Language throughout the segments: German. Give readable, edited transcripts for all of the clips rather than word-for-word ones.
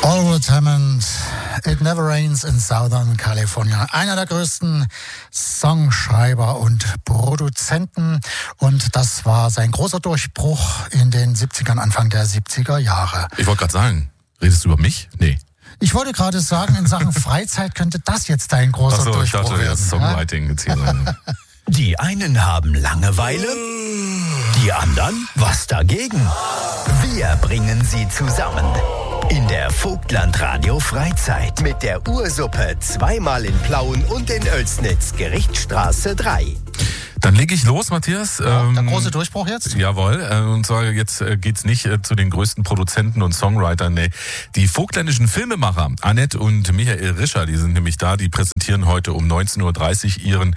Alwood Hammond, It Never Rains in Southern California. Einer der größten Songschreiber und Produzenten. Und das war sein großer Durchbruch in den 70ern, Anfang der 70er Jahre. Ich wollte gerade sagen, redest du über mich? Nee. Ich wollte gerade sagen, in Sachen Freizeit könnte das jetzt dein großer Durchbruch ich dachte, werden. Songwriting jetzt hier sein. Die einen haben Langeweile, die anderen was dagegen. Wir bringen sie zusammen. In der Vogtland-Radio Freizeit mit der Ursuppe zweimal in Plauen und in Oelsnitz, Gerichtsstraße 3. Dann lege ich los, Matthias. Der große Durchbruch jetzt? Jawohl. Und zwar jetzt geht's nicht zu den größten Produzenten und Songwritern. Nee. Die vogtländischen Filmemacher Annette und Michael Rischer, die sind nämlich da. Die präsentieren heute um 19.30 Uhr ihren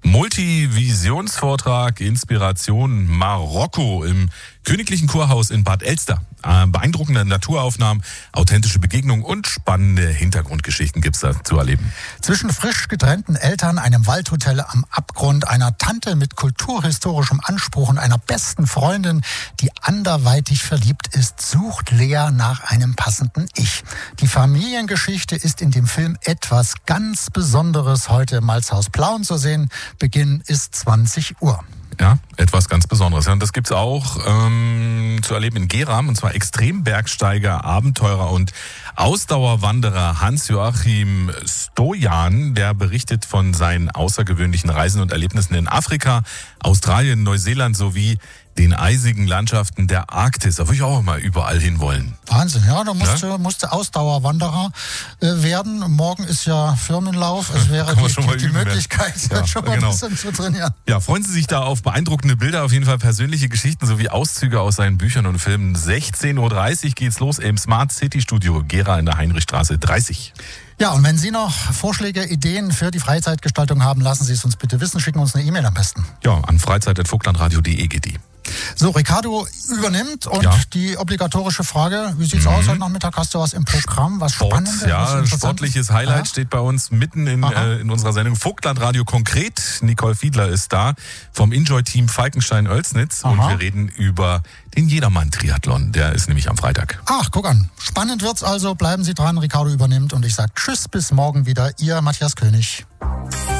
Multivisionsvortrag Inspiration Marokko im Königlichen Kurhaus in Bad Elster. Beeindruckende Naturaufnahmen, authentische Begegnungen und spannende Hintergrundgeschichten gibt's da zu erleben. Zwischen frisch getrennten Eltern, einem Waldhotel am Abgrund, einer Tante mit kulturhistorischem Anspruch und einer besten Freundin, die anderweitig verliebt ist, sucht Lea nach einem passenden Ich. Die Familiengeschichte ist in dem Film etwas ganz Besonderes heute im Malzhaus Plauen zu sehen. Beginn ist 20 Uhr. Ja, etwas ganz Besonderes. Und das gibt's auch zu erleben in Geram, und zwar Extrembergsteiger, Abenteurer und Ausdauerwanderer Hans-Joachim Stojan, der berichtet von seinen außergewöhnlichen Reisen und Erlebnissen in Afrika, Australien, Neuseeland sowie den eisigen Landschaften der Arktis. Da würde ich auch mal überall hinwollen. Wahnsinn, ja, da musste Ausdauerwanderer werden. Morgen ist ja Firmenlauf. Es wäre die Möglichkeit, schon mal ein bisschen zu trainieren. Ja, freuen Sie sich da auf beeindruckende Bilder, auf jeden Fall persönliche Geschichten sowie Auszüge aus seinen Büchern und Filmen. 16.30 Uhr geht's los im Smart City Studio Gera in der Heinrichstraße 30. Ja, und wenn Sie noch Vorschläge, Ideen für die Freizeitgestaltung haben, lassen Sie es uns bitte wissen. Schicken uns eine E-Mail am besten. Ja, an freizeit@vogtlandradio.de geht die. So, Ricardo übernimmt und die obligatorische Frage, wie sieht's aus heute Nachmittag? Hast du was im Programm, was Spannendes? Ja, sportliches Highlight steht bei uns mitten in unserer Sendung Vogtlandradio konkret. Nicole Fiedler ist da vom Enjoy-Team Falkenstein-Oelsnitz und wir reden über den Jedermann-Triathlon. Der ist nämlich am Freitag. Ach, guck an. Spannend wird's also. Bleiben Sie dran, Ricardo übernimmt und ich sage Tschüss, bis morgen wieder. Ihr Matthias König.